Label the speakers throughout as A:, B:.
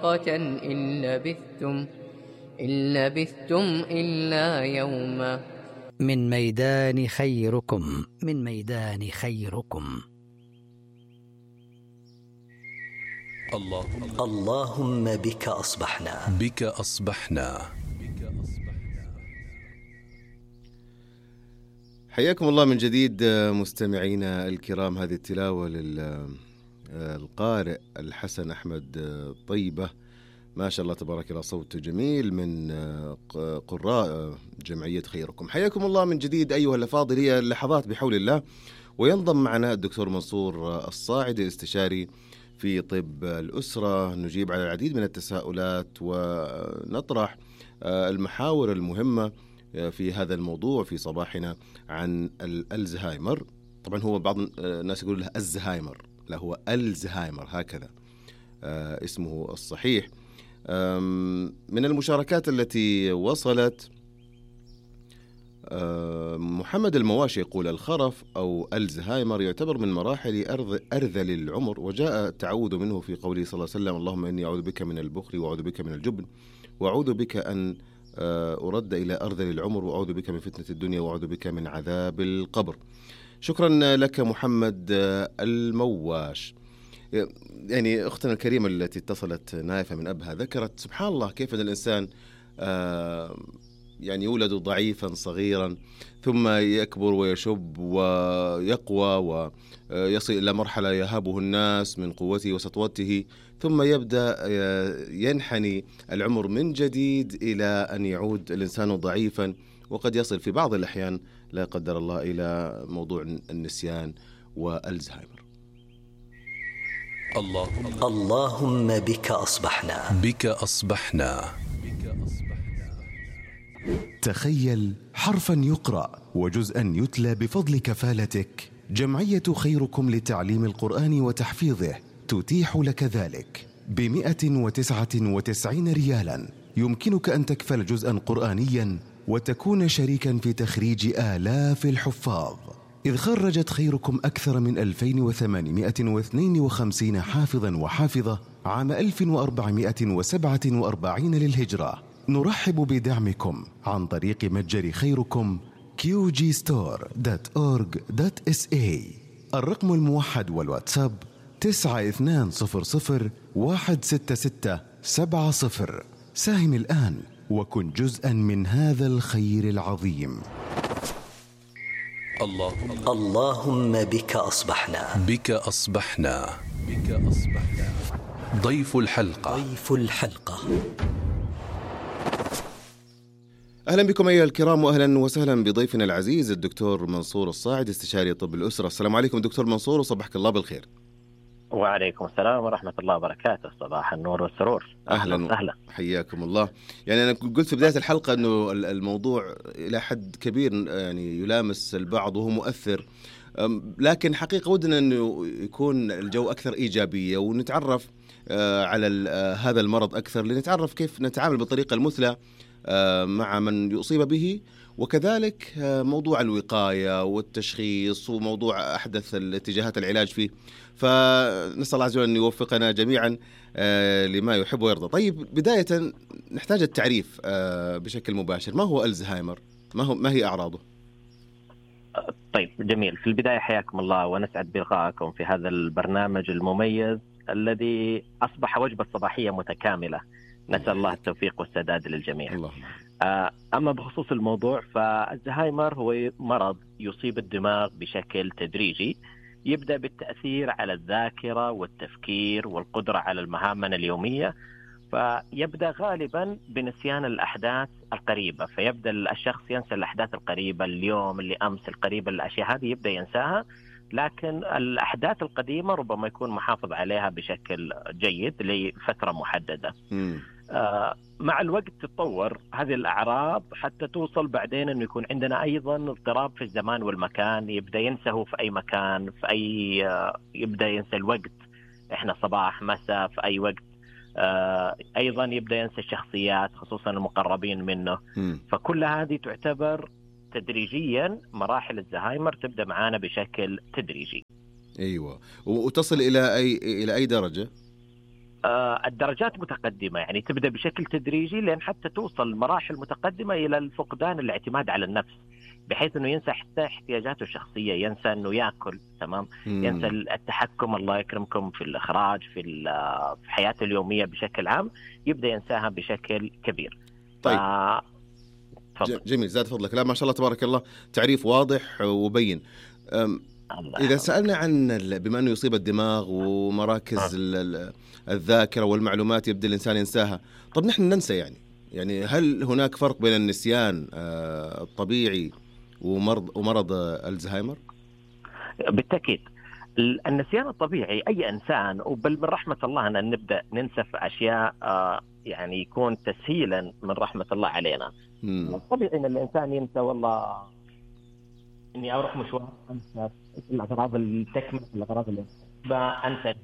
A: فرقة إن لبثتم إلا يوما.
B: من ميدان خيركم، من ميدان خيركم.
C: اللهم بك أصبحنا،
D: بك أصبحنا.
E: حياكم الله من جديد مستمعينا الكرام. هذه التلاوة للقارئ الحسن أحمد طيبة، ما شاء الله تبارك الله، صوته جميل، من قراء جمعية خيركم. حياكم الله من جديد أيها الأفاضل. هي اللحظات بحول الله، وينضم معنا الدكتور منصور الصاعدي، استشاري في طب الأسرة. نجيب على العديد من التساؤلات ونطرح المحاور المهمة في هذا الموضوع في صباحنا عن الألزهايمر. طبعا هو بعض الناس يقول له الزهايمر، لا هو الزهايمر، هكذا اسمه الصحيح. من المشاركات التي وصلت، محمد المواشي يقول: الخرف أو الزهايمر يعتبر من مراحل أرذل العمر، وجاء التعوذ منه في قوله صلى الله عليه وسلم: اللهم إني أعوذ بك من البخل وأعوذ بك من الجبن وأعوذ بك أن أرد إلى أرذل العمر وأعوذ بك من فتنة الدنيا وأعوذ بك من عذاب القبر. شكرا لك محمد المواش. يعني أختنا الكريمة التي اتصلت نايفة من أبها ذكرت سبحان الله كيف أن الإنسان يعني يولد ضعيفا صغيرا، ثم يكبر ويشب ويقوى ويصل إلى مرحلة يهابه الناس من قوته وسطوته، ثم يبدأ ينحني العمر من جديد إلى أن يعود الإنسان ضعيفا، وقد يصل في بعض الأحيان لا قدر الله إلى موضوع النسيان والزهايمر.
C: اللهم بك أصبحنا،
D: بك أصبحنا.
F: تخيل حرفا يقرأ وجزءا يتلى بفضل كفالتك. جمعية خيركم لتعليم القرآن وتحفيظه تتيح لك ذلك ب199 ريالا. يمكنك أن تكفل جزءا قرآنيا وتكون شريكا في تخريج آلاف الحفاظ، إذ خرجت خيركم أكثر من 2852 حافظا وحافظة عام 1447 للهجرة. نرحب بدعمكم عن طريق متجر خيركم qgstore.org.sa. الرقم الموحد والواتساب 9200166770. ساهم الآن وكن جزءا من هذا الخير العظيم.
C: اللهم بك أصبحنا،
D: بك أصبحنا. بك أصبحنا. ضيف الحلقة،
C: ضيف الحلقة.
E: أهلا بكم أيها الكرام، وأهلا وسهلا بضيفنا العزيز الدكتور منصور الصاعدي، استشاري طب الأسرة. السلام عليكم دكتور منصور، وصبحك الله بالخير.
G: وعليكم السلام ورحمة الله وبركاته. صباح النور والسرور.
E: أهلا وسهلا، حياكم الله. يعني أنا قلت في بداية الحلقة أنه الموضوع إلى حد كبير يعني يلامس البعض وهو مؤثر، لكن حقيقة ودنا أنه يكون الجو أكثر إيجابية، ونتعرف على هذا المرض أكثر، لنتعرف كيف نتعامل بالطريقة المثلى مع من يصيب به، وكذلك موضوع الوقاية والتشخيص وموضوع أحدث الاتجاهات العلاج فيه. فنسأل الله عز وجل أن يوفقنا جميعا لما يحب ويرضى. طيب، بداية نحتاج التعريف بشكل مباشر. ما هو الزهايمر؟ ما هي أعراضه؟
G: طيب جميل. في البداية حياكم الله ونسعد بلقائكم في هذا البرنامج المميز الذي أصبح وجبة صباحية متكاملة. نسأل الله التوفيق والسداد للجميع.
E: الله.
G: أما بخصوص الموضوع، فالزهايمر هو مرض يصيب الدماغ بشكل تدريجي، يبدأ بالتأثير على الذاكرة والتفكير والقدرة على المهام اليومية، فيبدأ غالبا بنسيان الأحداث القريبة، فيبدأ الشخص ينسى الأحداث القريبة، اليوم اللي أمس القريبة، الأشياء هذه يبدأ ينساها، لكن الأحداث القديمة ربما يكون محافظ عليها بشكل جيد لفترة محددة. مع الوقت تتطور هذه الأعراض حتى توصل بعدين أنه يكون عندنا أيضا اضطراب في الزمان والمكان، يبدأ ينسه في أي مكان، في أي يبدأ ينسى الوقت، إحنا صباح مساء في أي وقت. أيضا يبدأ ينسى الشخصيات خصوصا المقربين منه. فكل هذه تعتبر تدريجيا مراحل الزهايمر، تبدأ معانا بشكل تدريجي.
E: أيوة. وتصل إلى أي درجة؟
G: الدرجات متقدمة، يعني تبدأ بشكل تدريجي لأن حتى توصل مراحل متقدمة إلى الفقدان الاعتماد على النفس، بحيث أنه ينسى حتى احتياجاته الشخصية، ينسى أنه يأكل، تمام، ينسى التحكم الله يكرمكم في الإخراج في حياته اليومية بشكل عام، يبدأ ينساها بشكل كبير.
E: طيب جميل، زاد فضلك. لا ما شاء الله تبارك الله، تعريف واضح وبين. إذا سألنا عن بما أنه يصيب الدماغ ومراكز الذاكرة والمعلومات يبدأ الإنسان ينساها، طب نحن ننسى يعني هل هناك فرق بين النسيان الطبيعي ومرض الزهايمر؟
G: بالتأكيد النسيان الطبيعي أي إنسان، وبل من رحمة الله أن نبدأ ننسى في أشياء يعني يكون تسهيلا من رحمة الله علينا. طبيعي أن الإنسان ينسى، والله إني أروح مشوار أنسى الأغراض التكمل، الأغراض اللي أنسى.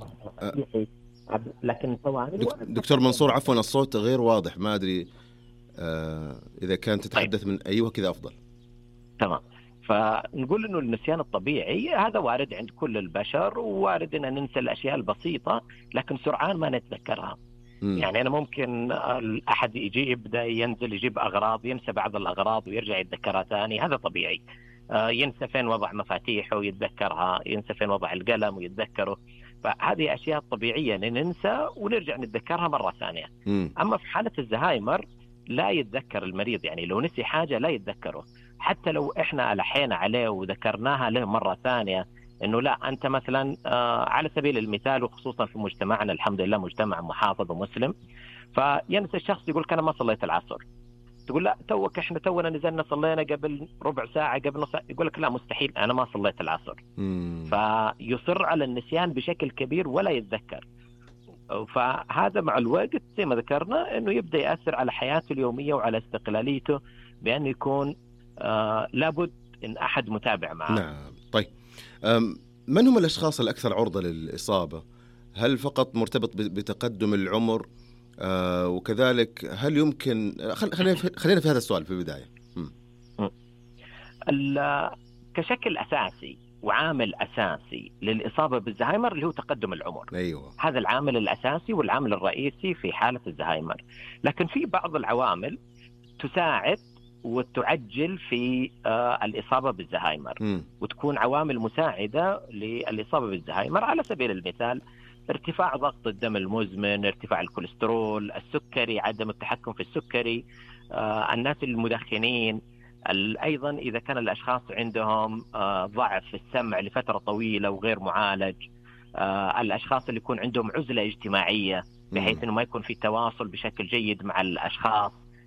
G: لكن
E: دكتور منصور عفوا الصوت غير واضح، ما أدري إذا كان تتحدث من أيوه كذا أفضل.
G: تمام. فنقول إنه النسيان الطبيعي هذا وارد عند كل البشر، ووارد إن ننسى الأشياء البسيطة لكن سرعان ما نتذكرها. يعني أنا ممكن الأحد يبدأ ينزل يجيب أغراض، ينسى بعض الأغراض ويرجع يتذكرها ثاني، هذا طبيعي. ينسى فين وضع مفاتيحه ويتذكرها، ينسى فين وضع القلم ويتذكره. فهذه أشياء طبيعية ننسى ونرجع نتذكرها مرة ثانية. أما في حالة الزهايمر لا يتذكر المريض، يعني لو نسي حاجة لا يتذكره، حتى لو إحنا ألحينا عليه وذكرناها له مرة ثانية إنه لا أنت مثلا على سبيل المثال، وخصوصا في مجتمعنا الحمد لله مجتمع محافظ ومسلم، فينسى الشخص يقول أنا ما صليت العصر، تقول لا إحنا تونا نزلنا صلينا قبل ربع ساعة قبل نص ساعة، يقول لك لا مستحيل أنا ما صليت العصر. فيصر على النسيان بشكل كبير ولا يتذكر. فهذا مع الوقت زي ما ذكرنا إنه يبدأ يأثر على حياته اليومية وعلى استقلاليته، بأن يكون لابد إن أحد متابع معه.
E: نعم. طيب من هم الأشخاص الأكثر عرضة للإصابة؟ هل فقط مرتبط بتقدم العمر؟ وكذلك هل يمكن خلينا في هذا السؤال في البداية.
G: كشكل أساسي وعامل أساسي للإصابة بالزهايمر اللي هو تقدم العمر.
E: أيوة.
G: هذا العامل الأساسي والعامل الرئيسي في حالة الزهايمر، لكن في بعض العوامل تساعد وتعجل في الإصابة بالزهايمر وتكون عوامل مساعدة للإصابة بالزهايمر. على سبيل المثال ارتفاع ضغط الدم المزمن، ارتفاع الكوليسترول، السكري، عدم التحكم في السكري، الناس المدخنين، أيضا إذا كان الأشخاص عندهم ضعف في السمع لفترة طويلة وغير معالج، الأشخاص اللي يكون عندهم عزلة اجتماعية بحيث أنه ما يكون في تواصل بشكل جيد مع الأشخاص،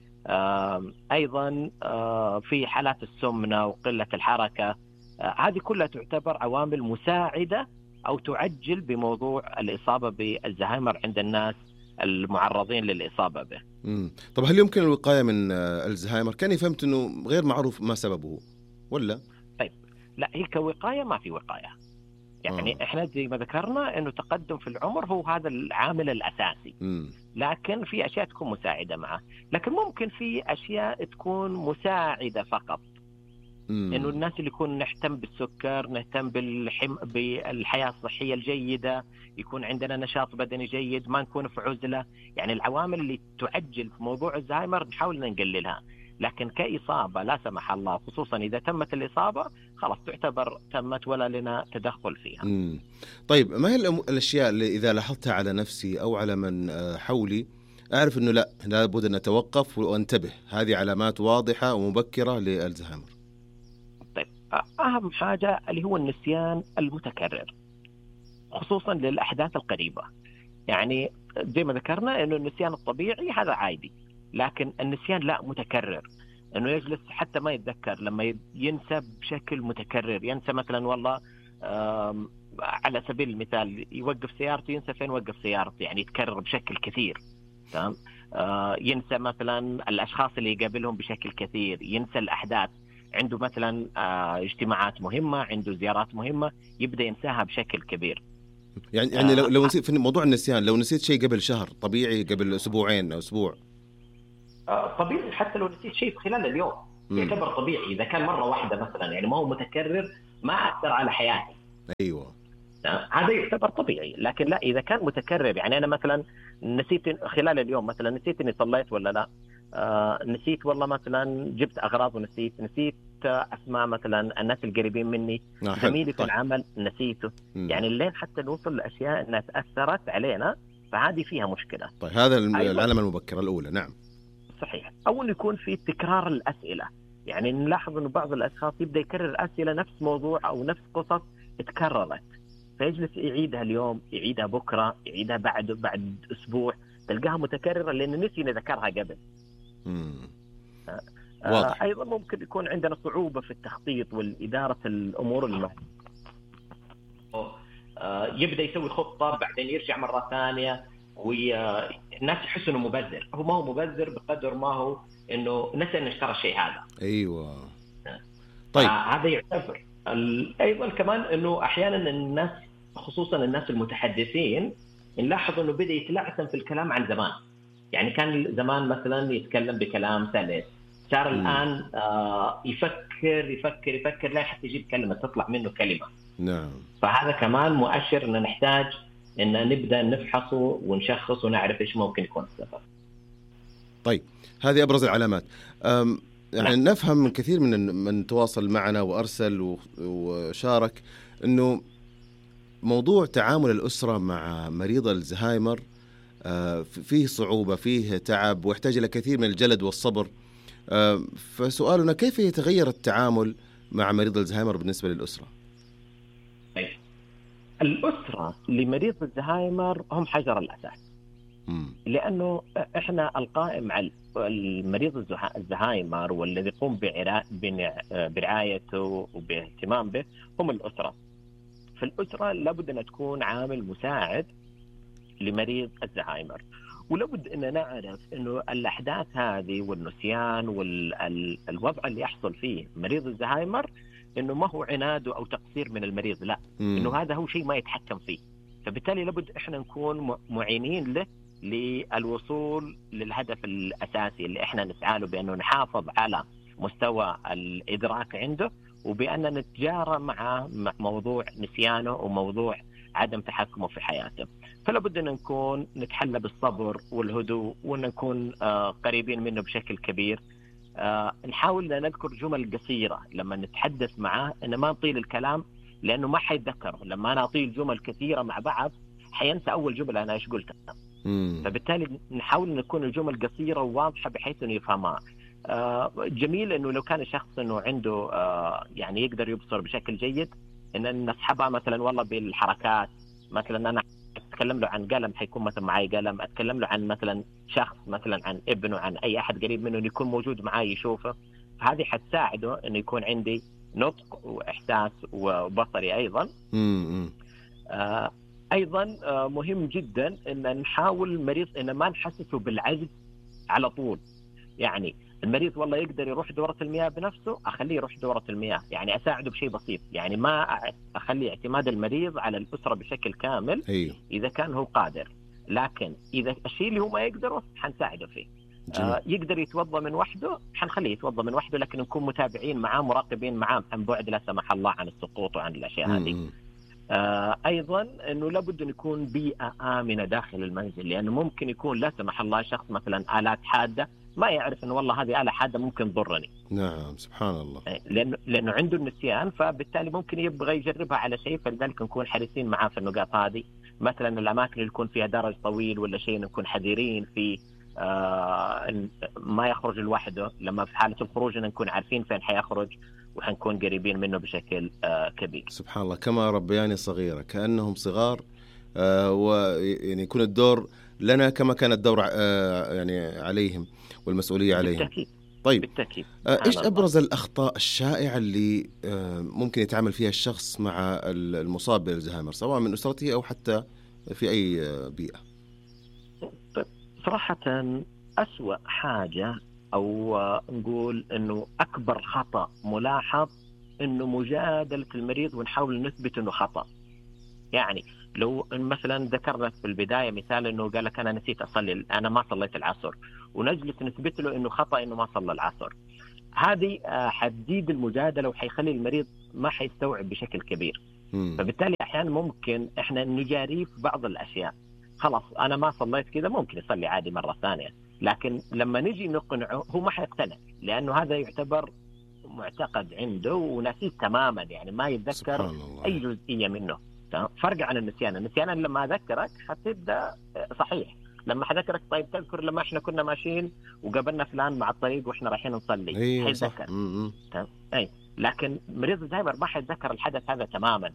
G: أيضا في حالات السمنة وقلة الحركة. هذه كلها تعتبر عوامل مساعدة أو تعجل بموضوع الإصابة بالزهايمر عند الناس المعرضين للإصابة به.
E: طب هل يمكن الوقاية من الزهايمر؟ كان فهمت أنه غير معروف ما سببه ولا؟
G: طيب لا، هي كوقاية ما في وقاية، يعني إحنا زي ما ذكرنا أنه تقدم في العمر هو هذا العامل الأساسي. لكن في أشياء تكون مساعدة معه، لكن ممكن في أشياء تكون مساعدة فقط. إنه الناس اللي يكون نهتم بالسكر، نهتم بالحياة الصحية الجيدة، يكون عندنا نشاط بدني جيد، ما نكون في عزلة. يعني العوامل اللي تعجل في موضوع الزهايمر نحاول نقللها، لكن كإصابة لا سمح الله، خصوصا إذا تمت الإصابة خلاص تعتبر تمت ولا لنا تدخل فيها.
E: طيب ما هي الأشياء اللي إذا لاحظتها على نفسي أو على من حولي أعرف أنه لا لابد أن أتوقف وأنتبه؟ هذه علامات واضحة ومبكرة للزهايمر.
G: طيب أهم حاجة اللي هو النسيان المتكرر، خصوصا للأحداث القريبة. يعني زي ما ذكرنا إنه النسيان الطبيعي هذا عادي، لكن النسيان لا متكرر، إنه يجلس حتى ما يتذكر، لما ينسى بشكل متكرر، ينسى مثلا والله على سبيل المثال يوقف سيارته ينسى فين وقف سيارته، يعني يتكرر بشكل كثير. تمام. ينسى مثلا الأشخاص اللي يقابلهم بشكل كثير، ينسى الأحداث، عنده مثلا اجتماعات مهمة، عنده زيارات مهمة، يبدأ ينساها بشكل كبير.
E: يعني لو نسيت في موضوع النسيان، لو نسيت شيء قبل شهر طبيعي، قبل أسبوعين أو أسبوع
G: طبيعي، حتى لو نسيت شيء خلال اليوم يعتبر طبيعي إذا كان مرة واحدة مثلا، يعني ما هو متكرر، ما أثر على حياتي.
E: أيوة.
G: هذا يعتبر طبيعي. لكن لا، إذا كان متكرر، يعني أنا مثلا نسيت خلال اليوم، مثلا نسيت إني صليت ولا لا، نسيت والله مثلا جبت أغراض ونسيت أسماء مثلا الناس القريبين مني، زميلي في العمل نسيته، يعني اللين حتى نوصل لأشياء أنها تأثرت علينا، فهذه فيها مشكلة.
E: طيب هذا العلامة المبكرة الأولى. نعم
G: صحيح. أول يكون في تكرار الأسئلة، يعني نلاحظ أنه بعض الأشخاص يبدأ يكرر أسئلة نفس موضوع أو نفس قصص تكررت، فيجلس يعيدها اليوم، يعيدها بكرة، يعيدها بعد أسبوع، تلقاها متكررة لأنه نسي إنه ذكرها قبل. أيضا ممكن يكون عندنا صعوبة في التخطيط والإدارة الأمور يبدأ يسوي خطة بعدين يرجع مرة ثانية، والناس يحسوا إنه مبذر. هو ما هو مبذر بقدر ما هو إنه نسى إنه اشترى الشيء هذا.
E: أيوة. طيب
G: هذا يعتبر. أيضا كمان إنه أحيانا الناس، خصوصا الناس المتحدثين، نلاحظ إنه بدأ يتلعثم في الكلام عن زمان. يعني كان زمان مثلا يتكلم بكلام سلس، صار الآن يفكر لا حتى يجيب كلمة تطلع منه كلمة.
E: نعم.
G: فهذا كمان مؤشر إن نحتاج إن نبدأ نفحصه ونشخص ونعرف إيش ممكن يكون السبب.
E: طيب هذه أبرز العلامات. يعني نفهم من كثير من تواصل معنا وأرسل وشارك إنه موضوع تعامل الأسرة مع مريض الزهايمر فيه صعوبة، فيه تعب، ويحتاج إلى كثير من الجلد والصبر. فسؤالنا كيف يتغير التعامل مع مريض الزهايمر بالنسبة للأسرة؟
G: الأسرة لمريض الزهايمر هم حجر الأساس. لأنه إحنا القائم على المريض الزهايمر والذي يقوم برعايته وباهتمام به هم الأسرة. فالأسرة لابد أن تكون عامل مساعد لمريض الزهايمر، ولابد أن نعرف أنه الأحداث هذه والنسيان والوضع اللي يحصل فيه مريض الزهايمر أنه ما هو عناده أو تقصير من المريض، لا، أنه هذا هو شيء ما يتحكم فيه. فبالتالي لابد إحنا نكون معينين له للوصول للهدف الأساسي اللي إحنا نسعى له، بأنه نحافظ على مستوى الإدراك عنده، وبأن نتجارى مع موضوع نسيانه وموضوع عدم تحكمه في حياته. فلا بد أن نكون نتحلى بالصبر والهدوء، وأن نكون قريبين منه بشكل كبير. نحاول أن نذكر جمل قصيرة لما نتحدث معه، أن ما نطيل الكلام لأنه ما حيتذكره. لما أنا أطيل جمل كثيرة مع بعض حينسى أول جملة أنا إيش قلتها. فبالتالي نحاول أن نكون الجمل قصيرة وواضحة بحيث أنه يفهمها. جميل أنه لو كان الشخص أنه عنده يعني يقدر يبصر بشكل جيد، أن نسحبها مثلا والله بالحركات. مثلا أنا أتكلم له عن قلم، حيكون مثلا معي قلم، أتكلم له عن مثلا شخص، مثلا عن ابنه، عن أي أحد قريب منه، أنه يكون موجود معي يشوفه. فهذه حتساعده أنه يكون عندي نطق وإحساس وبصري أيضا. أيضا مهم جدا أن نحاول المريض أن ما نحسسه بالعجز على طول. يعني المريض والله يقدر يروح دورة المياه بنفسه، أخليه يروح دورة المياه، يعني أساعده بشيء بسيط، يعني ما أخلي اعتماد المريض على الأسرة بشكل كامل. إذا كان هو قادر، لكن إذا الشيء اللي هو ما يقدره حنساعده فيه. يقدر يتوضأ من وحده، حنخليه يتوضأ من وحده، لكن نكون متابعين معاه، مراقبين معاه عن بعد لا سمح الله عن السقوط وعن الأشياء هذه. أيضا أنه لابد أن يكون بيئة آمنة داخل المنزل، لأنه ممكن يكون لا سمح الله شخص مثلا آلات حادة ما يعرف أنه والله هذه آلة حادة ممكن تضرني.
E: نعم سبحان الله.
G: لأنه عنده النسيان، فبالتالي ممكن يبغى يجربها على شيء، فلذلك نكون حريصين معاه في النقاط هذه. مثلا الأماكن اللي يكون فيها درج طويل ولا شيء نكون حذرين فيه، ما يخرج لوحده. لما في حالة الخروج نكون عارفين فين حيخرج وحنكون قريبين منه بشكل كبير.
E: سبحان الله، كما ربياني صغيرة، كأنهم صغار، ويعني يكون الدور لنا كما كان الدور يعني عليهم والمسؤولية عليهم.
G: بالتأكيد.
E: طيب
G: بالتأكيد.
E: إيش أبرز الأخطاء الشائعة اللي ممكن يتعامل فيها الشخص مع المصاب بالزهايمر، سواء من أسرته أو حتى في أي بيئة؟
G: صراحة أسوأ حاجة أو نقول أنه أكبر خطأ ملاحظ أنه مجادلة المريض ونحاول نثبت أنه خطأ. يعني لو مثلا ذكرنا في البداية مثال أنه قال لك أنا نسيت أصلي، أنا ما صليت العصر، ونجلس نثبت له أنه خطأ أنه ما صلى العصر. هذه حتزيد المجادلة وحيخلي المريض ما حيستوعب بشكل كبير. فبالتالي أحيانا الأحيان ممكن إحنا نجاريه في بعض الأشياء. خلاص أنا ما صليت كذا، ممكن يصلي عادي مرة ثانية، لكن لما نجي نقنعه هو ما حيقتنع، لأنه هذا يعتبر معتقد عنده ونسيت تماما، يعني ما يتذكر أي جزئية منه. فرق عن النسيان لما أذكرك حتبدأ صحيح، لما حذكرك طيب تذكر لما احنا كنا ماشيين وقابلنا فلان مع الطريق واحنا رايحين نصلي، حيتذكر. اي لكن مريض الزهايمر ما حيتذكر الحدث هذا تماما،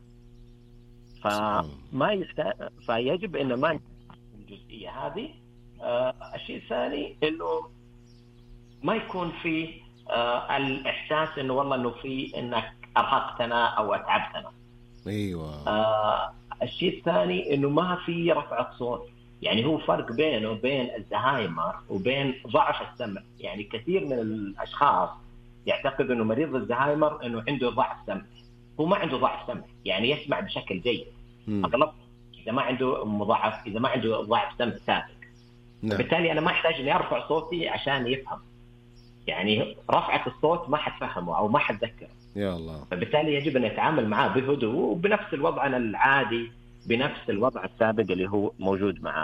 G: فيجب انه ما الجزئيه هذه. الشيء الثاني انه ما يكون في الاحساس انه والله انه في انك ارهقتنا او اتعبتنا.
E: ايوه.
G: الشيء الثاني انه ما في رفع صوت، يعني هو فرق بينه وبين الزهايمر وبين ضعف السمع. يعني كثير من الاشخاص يعتقد انه مريض الزهايمر انه عنده ضعف سمع، هو ما عنده ضعف سمع، يعني يسمع بشكل جيد اغلب، اذا ما عنده مضاعف، اذا ما عنده ضعف سمع سابق. بالتالي انا ما احتاج اني ارفع صوتي عشان يفهم، يعني رفعة الصوت ما حتفهمه او ما حتذكره.
E: يا الله.
G: فبالتالي يجب ان نتعامل معاه بهدوء وبنفس الوضع العادي، بنفس الوضع السابق اللي هو موجود معاه.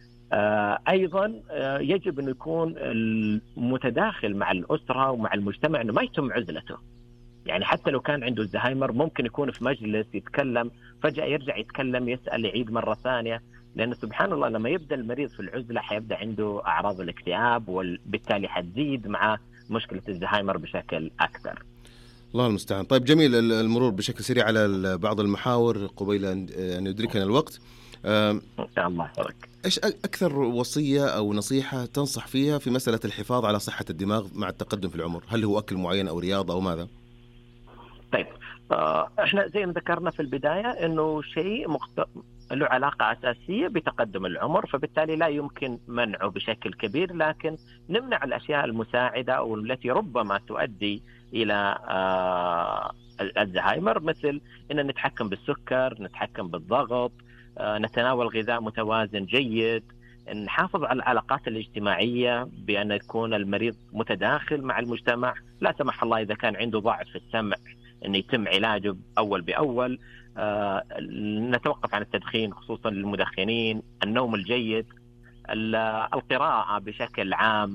G: أيضا يجب أن يكون المتداخل مع الأسرة ومع المجتمع، أنه ما يتم عزلته. يعني حتى لو كان عنده الزهايمر ممكن يكون في مجلس يتكلم، فجأة يرجع يتكلم، يسأل، يعيد مرة ثانية، لأنه سبحان الله لما يبدأ المريض في العزلة حيبدأ عنده أعراض الاكتئاب، وبالتالي حتزيد مع مشكلة الزهايمر بشكل أكثر.
E: الله المستعان. طيب جميل المرور بشكل سريع على بعض المحاور قبيل أن يدركنا الوقت.
G: إن شاء الله يبارك.
E: إيش أكثر وصية أو نصيحة تنصح فيها في مسألة الحفاظ على صحة الدماغ مع التقدم في العمر؟ هل هو أكل معين أو رياضة أو ماذا؟
G: طيب إحنا زي ما ذكرنا في البداية إنه شيء له علاقة أساسية بتقدم العمر، فبالتالي لا يمكن منعه بشكل كبير، لكن نمنع الأشياء المساعدة أو التي ربما تؤدي إلى الزهايمر، مثل إن نتحكم بالسكر، نتحكم بالضغط، نتناول غذاء متوازن جيد، نحافظ على العلاقات الاجتماعية بأن يكون المريض متداخل مع المجتمع، لا سمح الله إذا كان عنده ضعف في السمع أن يتم علاجه أول بأول، نتوقف عن التدخين خصوصا للمدخنين، النوم الجيد، القراءة بشكل عام،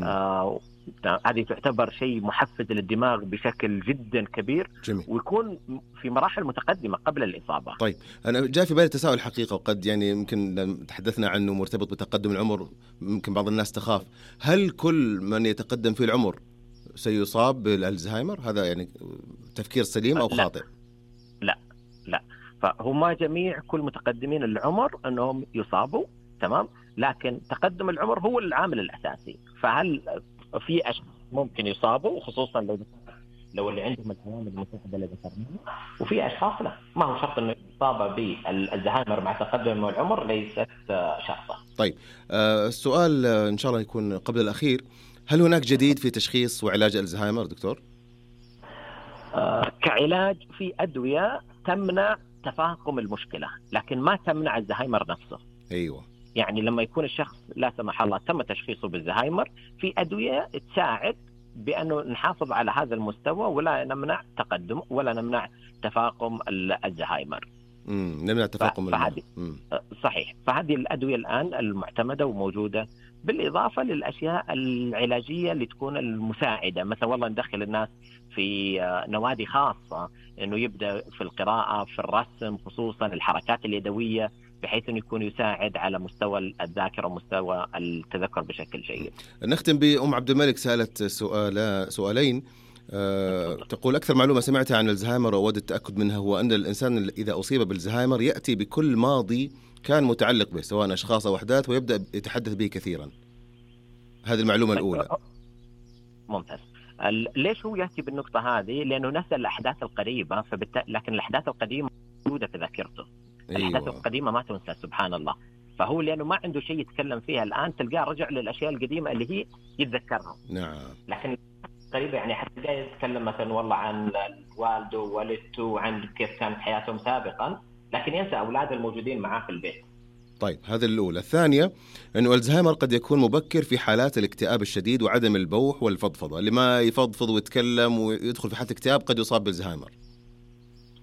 G: هذه تعتبر شيء محفز للدماغ بشكل جدا كبير.
E: جميل.
G: ويكون في مراحل متقدمة قبل الإصابة.
E: طيب أنا جاء في بالي تساؤل حقيقة، وقد يعني يمكن تحدثنا عنه مرتبط بتقدم العمر، ممكن بعض الناس تخاف، هل كل من يتقدم في العمر سيصاب بالزهايمر؟ هذا يعني تفكير سليم أو خاطئ؟
G: لا فهم جميع كل متقدمين العمر أنهم يصابوا، تمام، لكن تقدم العمر هو العامل الأساسي. فهل في أشخاص ممكن يصابوا، خصوصا لو اللي عندهم العوامل المساعدة اللي ذكرناها، وفي أشخاص لا، ما هو شرط إنه الإصابة بالزهايمر مع تقدم العمر ليست شرطا.
E: طيب السؤال إن شاء الله يكون قبل الأخير، هل هناك جديد في تشخيص وعلاج الزهايمر دكتور؟
G: كعلاج في أدوية تمنع تفاقم المشكلة، لكن ما تمنع الزهايمر نفسه.
E: أيوة.
G: يعني لما يكون الشخص لا سمح الله تم تشخيصه بالزهايمر، في أدوية تساعد بأنه نحافظ على هذا المستوى ولا نمنع تقدم ولا نمنع تفاقم الزهايمر.
E: نمنع تفاقم
G: صحيح. فهذه الأدوية الآن المعتمدة وموجودة، بالإضافة للأشياء العلاجية اللي تكون المساعدة، مثلا والله ندخل الناس في نوادي خاصة، إنه يبدأ في القراءة، في الرسم، خصوصا الحركات اليدوية، بحيث أنه يكون يساعد على مستوى الذاكرة ومستوى التذكر بشكل جيد.
E: نختم بأم عبد الملك، سألت سؤالين. تقول أكثر معلومة سمعتها عن الزهايمر وأود التأكد منها هو أن الإنسان إذا أصيب بالزهايمر يأتي بكل ماضي كان متعلق به، سواء أشخاص أو أحداث، ويبدأ يتحدث به كثيرا. هذه المعلومة الأولى. ممتاز.
G: ليش هو يأتي بالنقطة هذه؟ لأنه نسى الأحداث القريبة، لكن الأحداث القديمة موجودة في ذاكرته. الأحداث القديمة ما تنسى سبحان الله. فهو لأنه ما عنده شيء يتكلم فيها الآن، تلقاه رجع للأشياء القديمة اللي هي يتذكرها.
E: نعم.
G: لكن قريبة يعني حتى جاي يتكلم مثلا والله عن والده ووالدته وعن كيف كانت حياتهم سابقا، لكن ينسى أولاد الموجودين معاه في البيت.
E: طيب هذا الأولى. الثانية أنه الزهايمر قد يكون مبكر في حالات الاكتئاب الشديد وعدم البوح والفضفضة، اللي ما يفضفض ويتكلم ويدخل في حالة اكتئاب قد يصاب بالزهايمر.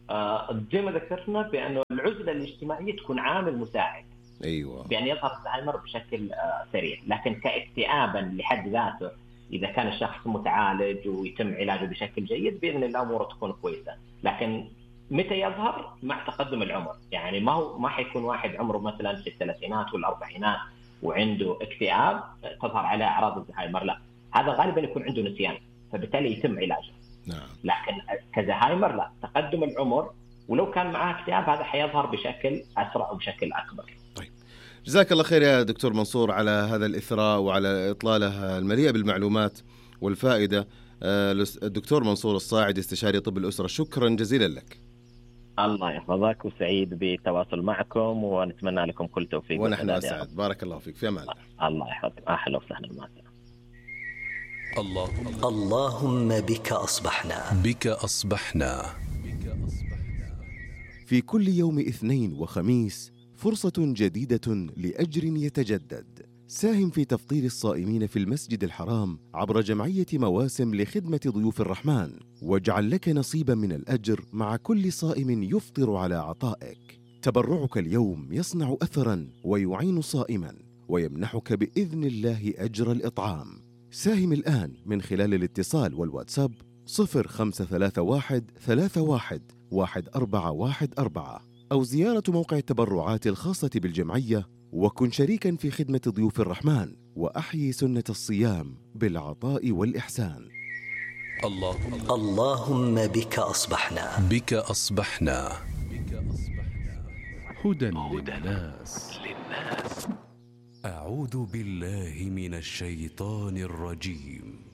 G: زي ما ذكرنا بأنه العزلة الاجتماعية تكون عامل مساعد،
E: ايوه
G: بأن يظهر الزهايمر بشكل سريع. لكن كاكتئابا لحد ذاته إذا كان الشخص متعالج ويتم علاجه بشكل جيد بإذن الله أموره تكون كويسة. لكن متى يظهر؟ مع تقدم العمر. يعني ما حيكون واحد عمره مثلا في الثلاثينات والأربعينات وعنده اكتئاب تظهر عليه أعراض الزهايمر، لا، هذا غالبا يكون عنده نسيان فبالتالي يتم علاجه.
E: نعم.
G: لكن كزهايمر لا، تقدم العمر ولو كان معاه اكتئاب هذا حيظهر بشكل أسرع وبشكل أكبر.
E: طيب، جزاك الله خير يا دكتور منصور على هذا الإثراء وعلى إطلالة المليئة بالمعلومات والفائدة. الدكتور منصور الصاعدي استشاري طب الأسرة، شكرا جزيلا لك.
G: الله يحفظك، وسعيد بالتواصل معكم ونتمنى لكم كل توفيق.
E: ونحن أسعد، بارك الله فيك، في أمان الله.
G: الله يحفظك، أهلا وسهلا معك.
C: اللهم بك أصبحنا.
D: بك أصبحنا.
F: في كل يوم اثنين وخميس فرصة جديدة لأجر يتجدد. ساهم في تفطير الصائمين في المسجد الحرام عبر جمعية مواسم لخدمة ضيوف الرحمن، واجعل لك نصيبا من الأجر مع كل صائم يفطر على عطائك. تبرعك اليوم يصنع أثرا ويعين صائما ويمنحك بإذن الله أجر الإطعام. ساهم الآن من خلال الاتصال والواتساب 0531 31 1414 أو زيارة موقع التبرعات الخاصة بالجمعية، وكن شريكا في خدمة ضيوف الرحمن وأحيي سنة الصيام بالعطاء والإحسان.
C: اللهم بك أصبحنا.
D: بك أصبحنا.
H: هدى للناس.
I: أعوذ بالله من الشيطان الرجيم.